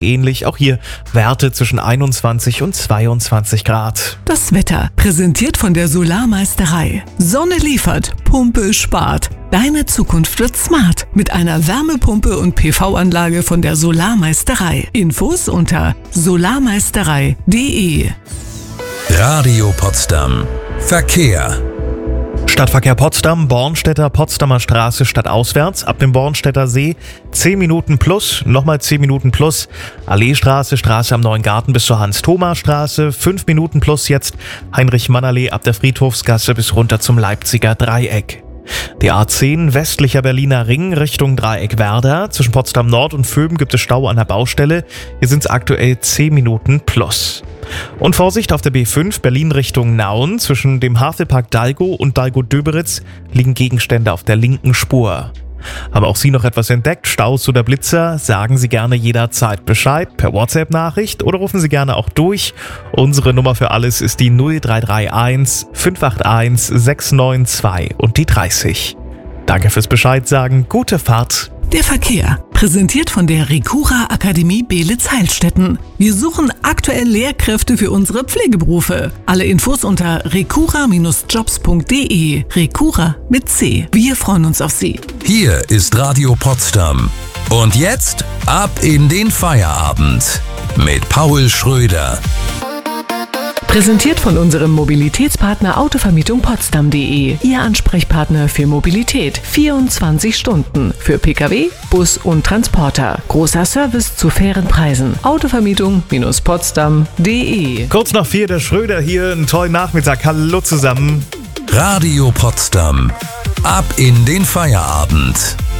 ähnlich. Auch hier Werte zwischen 21 und 22 Grad. Das Wetter präsentiert von der Solarmeisterei. Sonne liefert, Pumpe spart. Deine Zukunft wird smart mit einer Wärmepumpe und PV-Anlage von der Solarmeisterei. Infos unter solarmeisterei.de. Radio Potsdam. Verkehr. Stadtverkehr Potsdam, Bornstedter, Potsdamer Straße stadtauswärts, ab dem Bornstedter See 10 Minuten plus, nochmal 10 Minuten plus, Alleestraße, Straße am Neuen Garten bis zur Hans-Thoma-Straße, 5 Minuten plus jetzt, Heinrich-Mann-Allee ab der Friedhofsgasse bis runter zum Leipziger Dreieck. Die A10 westlicher Berliner Ring Richtung Dreieck Werder. Zwischen Potsdam Nord und Vöben gibt es Stau an der Baustelle. Hier sind es aktuell 10 Minuten plus. Und Vorsicht auf der B5 Berlin Richtung Nauen. Zwischen dem Havelpark Dalgo und Dalgo-Döberitz liegen Gegenstände auf der linken Spur. Haben auch Sie noch etwas entdeckt? Staus oder Blitzer? Sagen Sie gerne jederzeit Bescheid per WhatsApp-Nachricht oder rufen Sie gerne auch durch. Unsere Nummer für alles ist die 0331 581 692 und die 30. Danke fürs Bescheid sagen. Gute Fahrt. Der Verkehr, präsentiert von der Recura Akademie Beelitz-Heilstätten. Wir suchen aktuell Lehrkräfte für unsere Pflegeberufe. Alle Infos unter recura-jobs.de. Recura mit C. Wir freuen uns auf Sie. Hier ist Radio Potsdam. Und jetzt ab in den Feierabend mit Paul Schröder. Präsentiert von unserem Mobilitätspartner Autovermietung Potsdam.de. Ihr Ansprechpartner für Mobilität. 24 Stunden. Für Pkw, Bus und Transporter. Großer Service zu fairen Preisen. Autovermietung-potsdam.de. Kurz nach 4, der Schröder hier. Einen tollen Nachmittag. Hallo zusammen. Radio Potsdam. Ab in den Feierabend.